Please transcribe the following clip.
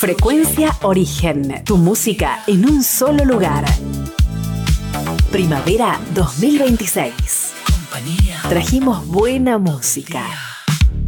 Frecuencia Origen, tu música en un solo lugar. Primavera 2026. Trajimos buena música.